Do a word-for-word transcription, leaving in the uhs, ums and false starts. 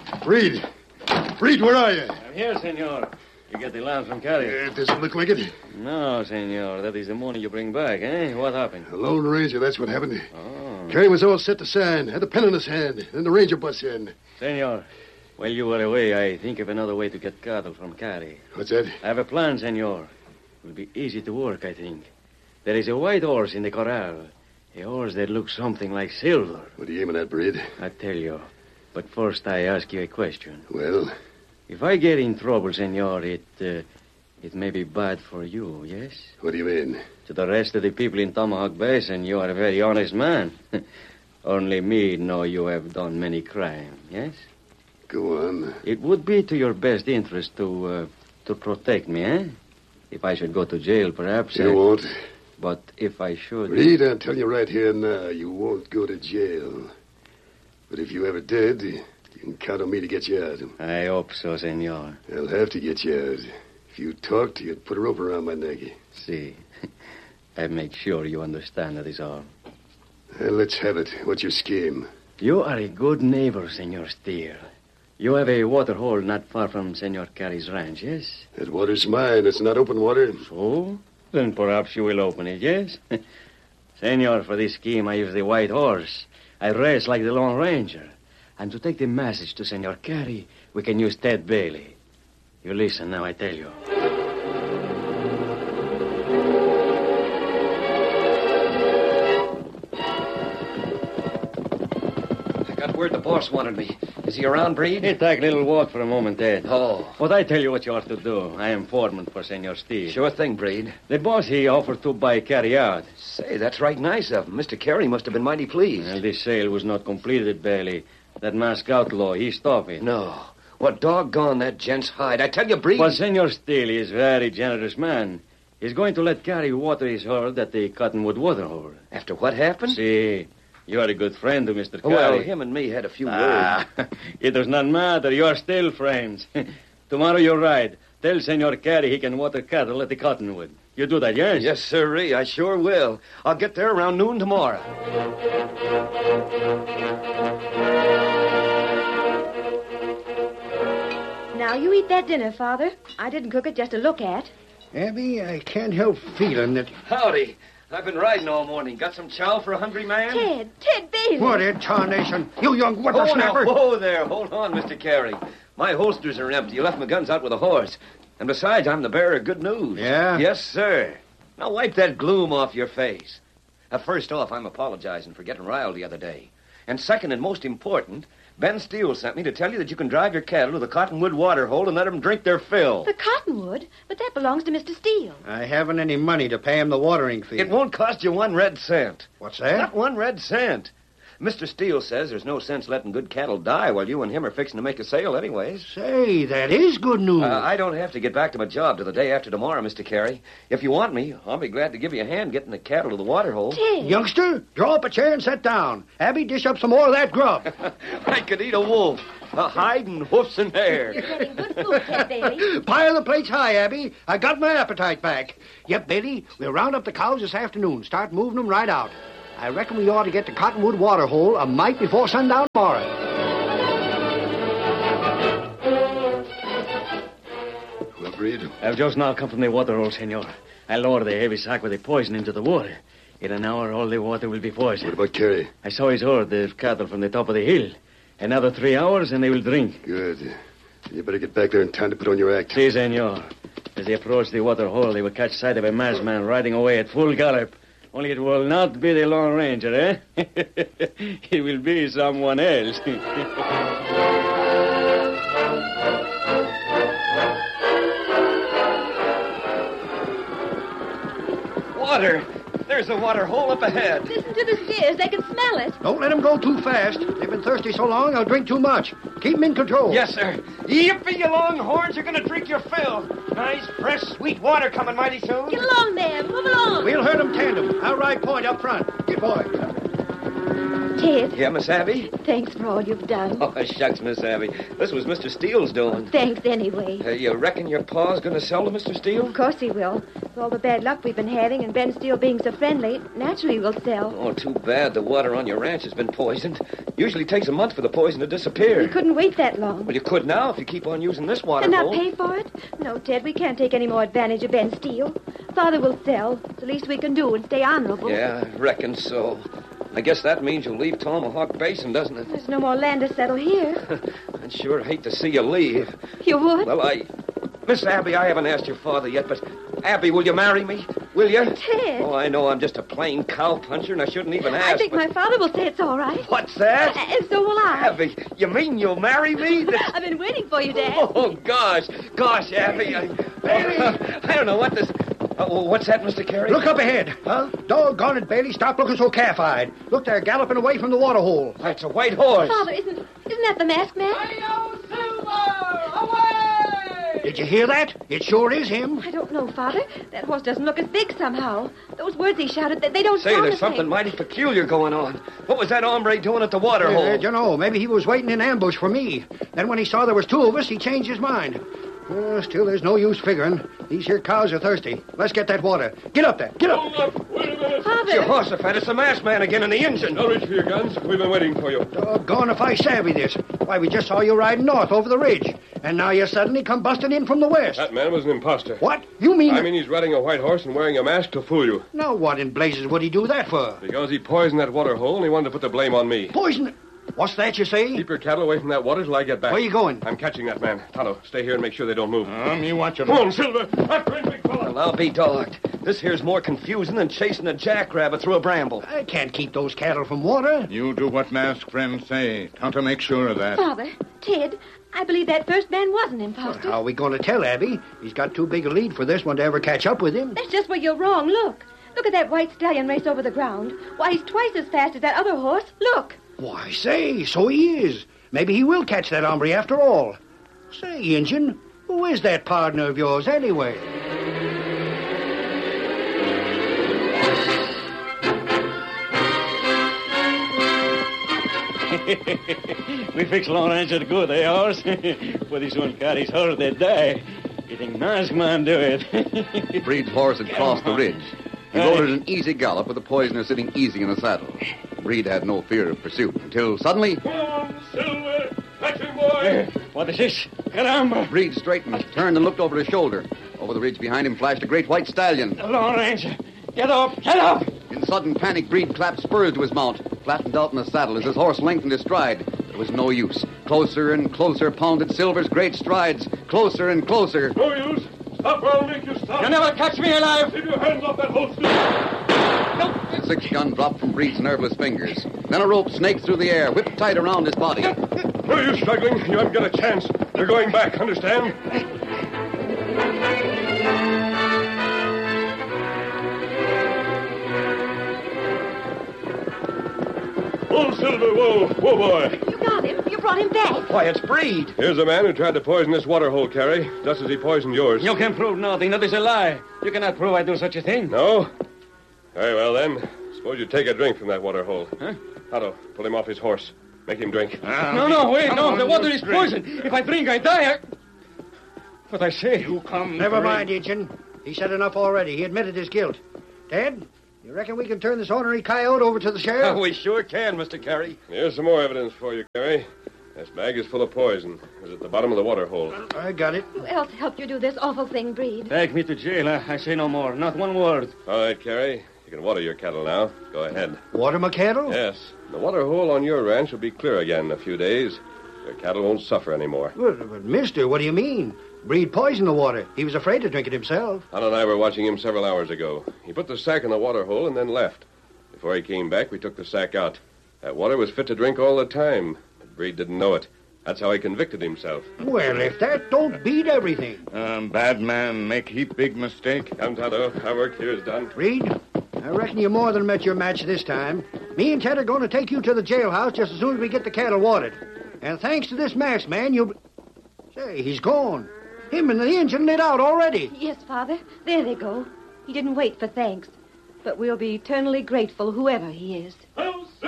Reed. Reed, where are you? I'm here, senor. You get the line from Carrie? It doesn't look like it. No, senor. That is the money you bring back, eh? What happened? The Lone Ranger, that's what happened. Oh. Carrie was all set to sign, had the pen in his hand. Then the Ranger busts in. Senor, while you were away, I think of another way to get cattle from Carrie. What's that? I have a plan, senor. It will be easy to work, I think. There is a white horse in the corral. A horse that looks something like silver. What are you aiming at, Breed? I tell you. But first, I ask you a question. Well? If I get in trouble, senor, it, uh, it may be bad for you, yes? What do you mean? To the rest of the people in Tomahawk Basin, you are a very honest man. Only me know you have done many crimes, yes? Go on. It would be to your best interest to, uh, to protect me, eh? If I should go to jail, perhaps... You I... won't. But if I should... Reed, I'm telling you right here now, you won't go to jail. But if you ever did, you can count on me to get you out. I hope so, senor. I'll have to get you out. If you talked, you'd put a rope around my neck. See, I make sure you understand that is all. Well, let's have it. What's your scheme? You are a good neighbor, Senor Steele. You have a water hole not far from Senor Carey's ranch, yes? That water's mine. It's not open water. So? Then perhaps you will open it, yes? Senor, for this scheme, I use the white horse. I race like the Lone Ranger. And to take the message to Senor Carey, we can use Ted Bailey. You listen now, I tell you. I got word the boss wanted me. Is he around, Breed? Hey, take a little walk for a moment, Ted. Oh. But I tell you what you ought to do. I am foreman for Senor Steele. Sure thing, Breed. The boss, he offered to buy Carey out. Say, that's right nice of him. Mister Carey must have been mighty pleased. Well, this sale was not completed, Bailey. That masked outlaw, he stopped it. No. What doggone that gent's hide. I tell you, Breed... But Senor Steele is a very generous man. He's going to let Carey water his herd at the Cottonwood water hole. After what happened? See, you are a good friend to Mister Carey. Well, him and me had a few ah, words. It does not matter. You are still friends. Tomorrow you ride. Tell Senor Carey he can water cattle at the Cottonwood. You do that, yes? Yes, sirree. I sure will. I'll get there around noon tomorrow. Now, you eat that dinner, Father. I didn't cook it just to look at. Abby, I can't help feeling that... Howdy. I've been riding all morning. Got some chow for a hungry man? Ted, Ted Bailey. What in tarnation? You young Oh, whippersnapper. now, whoa there. Hold on, Mister Carey. My holsters are empty. You left my guns out with a horse. And besides, I'm the bearer of good news. Yeah? Yes, sir. Now wipe that gloom off your face. Uh, first off, I'm apologizing for getting riled the other day. And second and most important, Ben Steele sent me to tell you that you can drive your cattle to the Cottonwood water hole and let them drink their fill. The Cottonwood? But that belongs to Mister Steele. I haven't any money to pay him the watering fee. It won't cost you one red cent. What's that? Not one red cent. Mister Steele says there's no sense letting good cattle die while you and him are fixing to make a sale anyways. Say, that is good news. Uh, I don't have to get back to my job till the day after tomorrow, Mister Carey. If you want me, I'll be glad to give you a hand getting the cattle to the water hole. Ted. Youngster, draw up a chair and sit down. Abby, dish up some more of that grub. I could eat a wolf. A hide and hoofs and hair. You're getting good food, Ted Bailey. Pile the plates high, Abby. I got my appetite back. Yep, Bailey, we'll round up the cows this afternoon. Start moving them right out. I reckon we ought to get to Cottonwood water hole a mite before sundown tomorrow. Well, Breed? I've just now come from the water hole, senor. I lowered the heavy sack with the poison into the water. In an hour, all the water will be poisoned. What about Carey? I saw his herd, the cattle from the top of the hill. Another three hours, and they will drink. Good. You better get back there in time to put on your act. Si, senor. As they approach the water hole, they will catch sight of a masked man riding away at full gallop. Only it will not be the Lone Ranger, eh? It will be someone else. Water! There's a water hole up ahead. Listen to the steers. They can smell it. Don't let them go too fast. They've been thirsty so long, they'll drink too much. Keep them in control. Yes, sir. Yippee, you longhorns. You're going to drink your fill. Nice, fresh, sweet water coming mighty soon. Get along there. Move along. We'll herd them tandem. I'll ride point up front. Good boy. Ted. Yeah, Miss Abby? Thanks for all you've done. Oh, shucks, Miss Abby. This was Mister Steele's doing. Thanks anyway. Uh, you reckon your pa's going to sell to Mister Steele? Of course he will. With all the bad luck we've been having and Ben Steele being so friendly, naturally we'll sell. Oh, too bad the water on your ranch has been poisoned. Usually takes a month for the poison to disappear. You couldn't wait that long. Well, you could now if you keep on using this water And not hole. pay for it? No, Ted, we can't take any more advantage of Ben Steele. Father will sell. It's the least we can do and stay honorable. Yeah, I reckon so. I guess that means you'll leave Tomahawk Basin, doesn't it? There's no more land to settle here. I'd sure hate to see you leave. You would? Well, I... Miss Abby, I haven't asked your father yet, but... Abby, will you marry me? Will you? Ted. Oh, I know I'm just a plain cowpuncher, and I shouldn't even ask, I think but... my father will say it's all right. What's that? And so will I. Abby, you mean you'll marry me? That's- I've been waiting for you, Dad. Oh, gosh. Gosh, Abby. I, I don't know what this... Uh, what's that, Mister Carey? Look up ahead. Huh? Doggone it, Bailey. Stop looking so calf-eyed. Look, they're galloping away from the water hole. That's a white horse. Father, isn't isn't that the masked man? Did you hear that? It sure is him. I don't know, Father. That horse doesn't look as big somehow. Those words he shouted, they, they don't Say, sound there's the same. something mighty peculiar going on. What was that hombre doing at the water Uh, hole? you know, maybe he was waiting in ambush for me. Then when he saw there was two of us, he changed his mind. Uh, still, there's no use figuring. These here cows are thirsty. Let's get that water. Get up there. Get up. Hold up. Wait a minute. Father. Jehoshaphat, it's the masked man again in the engine. Now reach for your guns. We've been waiting for you. Doggone if I savvy this. Why, we just saw you riding north over the ridge. And now you suddenly come busting in from the west. That man was an imposter. What? You mean... I mean, he's riding a white horse and wearing a mask to fool you. Now, what in blazes would he do that for? Because he poisoned that water hole and he wanted to put the blame on me. Poison... What's that you say? Keep your cattle away from that water till I get back. Where you going? I'm catching that man. Tonto, stay here and make sure they don't move. Um, you watch him. Come on, Silver. After him, big fella. Well, I'll be dogged. This here's more confusing than chasing a jackrabbit through a bramble. I can't keep those cattle from water. You do what masked friends say. Tonto, make sure of that. Father, Ted, I believe that first man was an imposter. How are we going to tell, Abby? He's got too big a lead for this one to ever catch up with him. That's just where you're wrong. Look. Look at that white stallion race over the ground. Why, he's twice as fast as that other horse. Look. Why, say, so he is. Maybe he will catch that hombre after all. Say, Injun, who is that partner of yours anyway? We fix Long Rancher good, eh, horse? Pretty soon Carrie's hurt, they die. You think masked man do it? Breed's horse had crossed the ridge. He rode at an easy gallop with the poisoner sitting easy in the saddle. Breed had no fear of pursuit until suddenly... Come on, Silver. Catch him, boy. What is this? Caramba! Breed straightened, turned, and looked over his shoulder. Over the ridge behind him flashed a great white stallion. The Long Ranger. Get up! Get up! In sudden panic, Breed clapped spurs to his mount, flattened out in the saddle as his horse lengthened his stride. It was no use. Closer and closer pounded Silver's great strides. Closer and closer. No use. Stop or I'll make you stop. You'll never catch me alive! Keep your hands off that holster. The six-gun dropped from Breed's nerveless fingers. Then a rope snaked through the air, whipped tight around his body. No use struggling. You haven't got a chance. You're going back, understand? Whoa, Silver, whoa, whoa, boy. You got him. You brought him back. Why, it's Breed. Here's a man who tried to poison this water hole, Carrie, just as he poisoned yours. You can prove nothing. That is a lie. You cannot prove I do such a thing. No? Very well, then. Suppose you take a drink from that water hole. Huh? Otto, pull him off his horse. Make him drink. No, no, wait, no. The water is poison. If I drink, I die. I... What I say? You come. Never Breed. mind, Injun. He said enough already. He admitted his guilt. Ted, you reckon we can turn this ornery coyote over to the sheriff? Oh, we sure can, Mister Carey. Here's some more evidence for you, Carrie. This bag is full of poison. It was at the bottom of the water hole. I got it. Who else helped you do this awful thing, Breed? Take me to jail. I, I say no more. Not one word. All right, Carrie. You can water your cattle now. Go ahead. Water my cattle? Yes. The water hole on your ranch will be clear again in a few days. Your cattle won't suffer anymore. But, but, mister, what do you mean? Breed poisoned the water. He was afraid to drink it himself. Anna and I were watching him several hours ago. He put the sack in the water hole and then left. Before he came back, we took the sack out. That water was fit to drink all the time, but Breed didn't know it. That's how he convicted himself. Well, if that don't beat everything. Um, bad man make heap big mistake. Come, Tonto. Our work here is done. Breed, I reckon you more than met your match this time. Me and Ted are going to take you to the jailhouse just as soon as we get the cattle watered. And thanks to this masked man, you'll... Say, he's gone. Him and the engine lit out already. Yes, Father. There they go. He didn't wait for thanks. But we'll be eternally grateful, whoever he is. Oh,